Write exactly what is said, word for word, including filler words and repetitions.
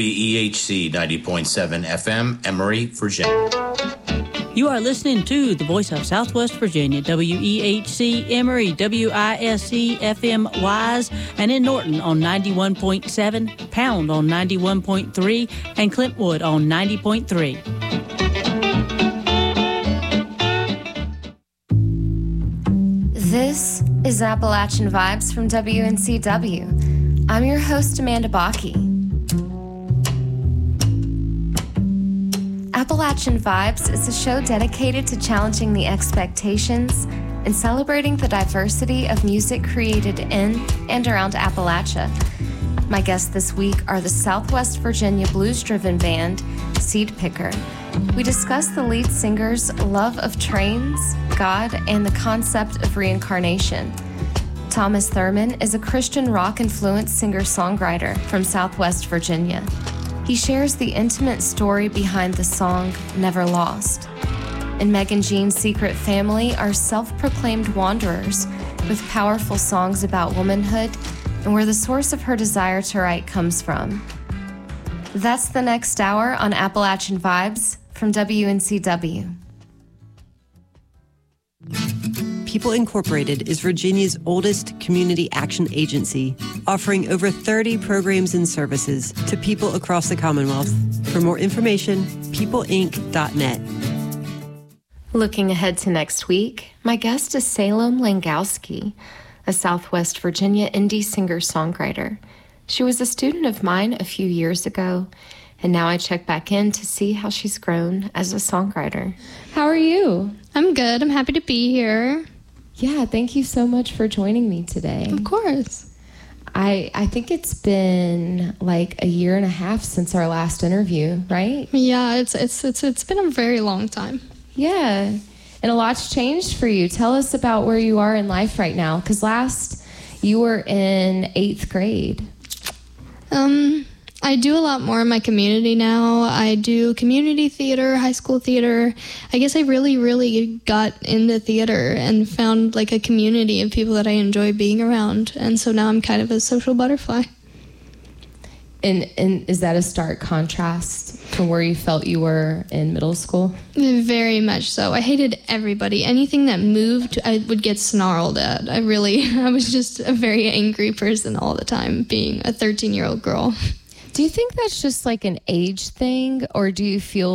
W E H C ninety point seven F M, Emory, Virginia. You are listening to the voice of Southwest Virginia, W E H C Emory, W I S E F M Wise, and in Norton on ninety-one point seven, Pound on ninety-one point three, and Clintwood on ninety point three. This is Appalachian Vibes from W N C W. I'm your host, Amanda Bakke. Appalachian Vibes is a show dedicated to challenging the expectations and celebrating the diversity of music created in and around Appalachia. My guests this week are the Southwest Virginia blues-driven band, Seed Picker. We discuss the lead singer's love of trains, God, and the concept of reincarnation. Thomas Thurman is a Christian rock-influenced singer-songwriter from Southwest Virginia. He shares the intimate story behind the song Never Lost. And Megan Jean's secret family are self-proclaimed wanderers with powerful songs about womanhood and where the source of her desire to write comes from. That's the next hour on Appalachian Vibes from W N C W. People Incorporated is Virginia's oldest community action agency, offering over thirty programs and services to people across the Commonwealth. For more information, people inc dot net. Looking ahead to next week, my guest is Salem Langowski, a Southwest Virginia indie singer-songwriter. She was a student of mine a few years ago, and now I check back in to see how she's grown as a songwriter. How are you? I'm good. I'm happy to be here. Yeah, thank you so much for joining me today. Of course. I I think it's been like a year and a half since our last interview, right? Yeah, it's it's it's it's been a very long time. Yeah, and a lot's changed for you. Tell us about where you are in life right now, because last you were in eighth grade. Um, I do a lot more in my community now. I do community theater, high school theater. I guess I really, really got into theater and found like a community of people that I enjoy being around. And so now I'm kind of a social butterfly. And, and is that a stark contrast from where you felt you were in middle school? Very much so. I hated everybody. Anything that moved, I would get snarled at. I really, I was just a very angry person all the time, being a thirteen-year-old girl. Do you think that's just like an age thing, or do you feel